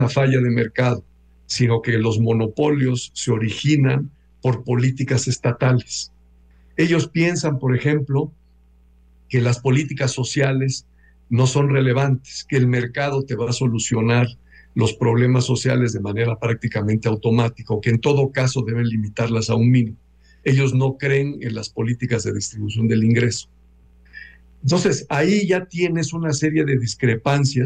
una falla de mercado, sino que los monopolios se originan por políticas estatales. Ellos piensan, por ejemplo, que las políticas sociales no son relevantes, que el mercado te va a solucionar los problemas sociales de manera prácticamente automática, o que en todo caso deben limitarlas a un mínimo. Ellos no creen en las políticas de distribución del ingreso. Entonces, ahí ya tienes una serie de discrepancias